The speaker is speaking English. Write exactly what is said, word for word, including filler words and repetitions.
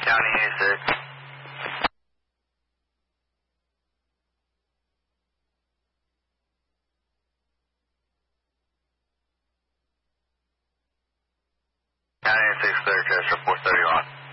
County eighty-six. County eighty-six, third Chester, four thirty on.